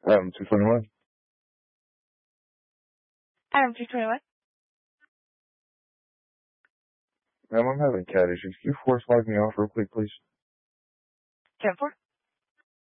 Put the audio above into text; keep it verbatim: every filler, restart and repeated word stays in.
Um, two twenty-one. Adam, two twenty-one. Ma'am, I'm having cat issues. Can you force log me off real quick, please? ten four.